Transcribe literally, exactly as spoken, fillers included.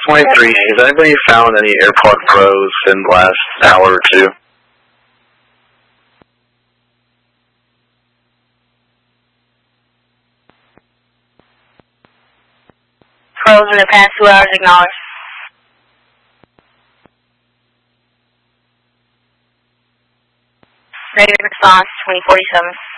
twenty-three, has anybody found any AirPod Pros in the last hour or two? Pros in the past two hours, acknowledged. Negative response, twenty forty-seven.